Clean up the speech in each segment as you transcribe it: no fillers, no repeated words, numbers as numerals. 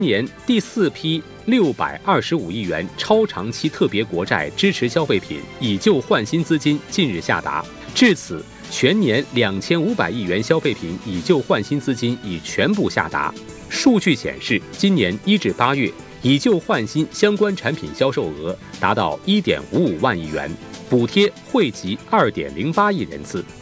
今年第4批625亿元超长期特别国债支持消费品以旧换新资金近日下达，至此全年2500亿元消费品以旧换新资金已全部下达。数据显示，今年1至8月以旧换新相关产品销售额达到1.55万亿元，补贴惠及2.08亿人次。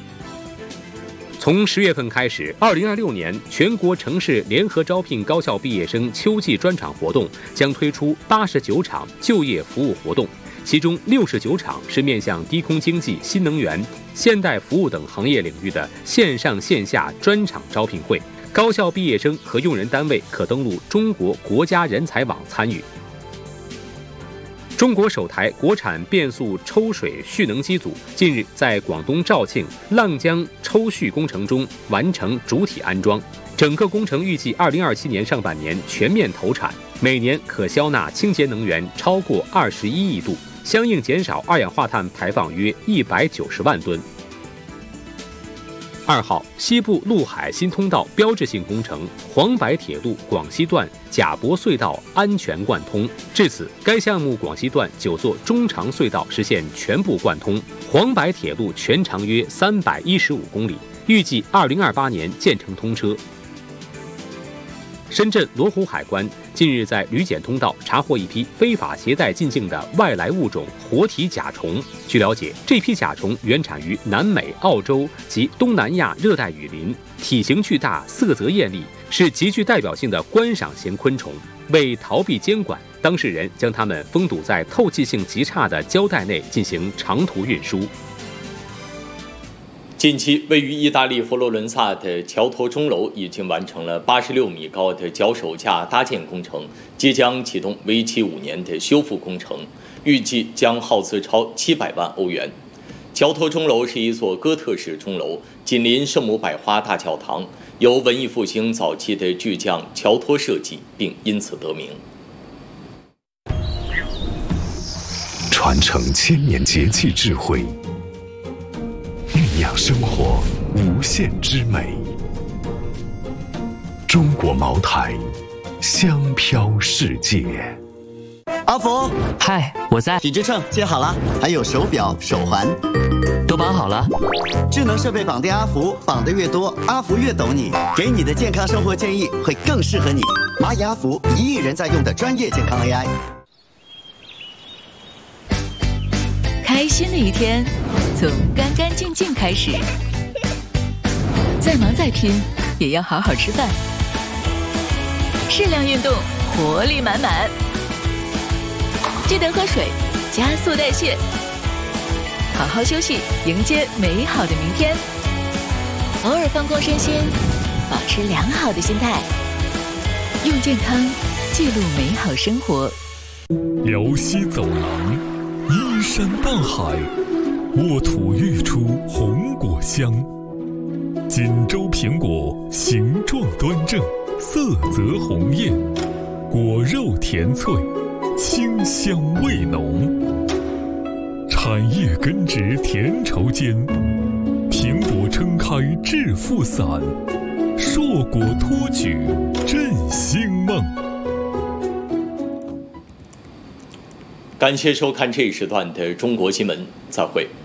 从10月份开始，2026年全国城市联合招聘高校毕业生秋季专场活动将推出89场就业服务活动，其中69场是面向低空经济、新能源、现代服务等行业领域的线上线下专场招聘会。高校毕业生和用人单位可登录中国国家人才网参与。中国首台国产变速抽水蓄能机组近日在广东肇庆浪江抽蓄工程中完成主体安装，整个工程预计2027年上半年全面投产，每年可消纳清洁能源超过21亿度，相应减少二氧化碳排放约190万吨。2号，西部陆海新通道标志性工程黄白铁路广西段贾泊隧道安全贯通，至此，该项目广西段9座中长隧道实现全部贯通，黄白铁路全长约315公里，预计2028年建成通车。深圳罗湖海关近日在旅检通道查获一批非法携带进境的外来物种活体甲虫。据了解，这批甲虫原产于南美、澳洲及东南亚热带雨林，体型巨大，色泽艳丽，是极具代表性的观赏型昆虫。为逃避监管，当事人将它们封堵在透气性极差的胶带内进行长途运输。 近期，位于意大利佛罗伦萨的桥头钟楼已经完成了86米高的脚手架搭建工程，即将启动为期5年的修复工程，预计将耗资超700万欧元。桥头钟楼是一座哥特式钟楼，紧邻圣母百花大教堂，由文艺复兴早期的巨匠乔托设计，并因此得名。 传承千年节气智慧，酝酿生活无限之美。中国茅台，香飘世界。 阿福， 嗨，我在。 体脂秤接好了，还有手表、手环， 都绑好了。 智能设备绑定阿福，绑得越多，阿福越懂你，给你的健康生活建议会更适合你。蚂蚁阿福，1亿人在用的专业健康 AI。 开心的一天，从干干净净开始。再忙再拼，也要好好吃饭。适量运动，活力满满。记得喝水，加速代谢。好好休息，迎接美好的明天。偶尔放空身心，保持良好的心态。用健康记录美好生活。 辽西走廊，依山傍海，沃土育出红果香。锦州苹果形状端正，色泽红艳，果肉甜脆，清香味浓。产业根植田畴间，苹果撑开致富伞，硕果托举振兴梦。 感谢收看这一时段的中国新闻，再会。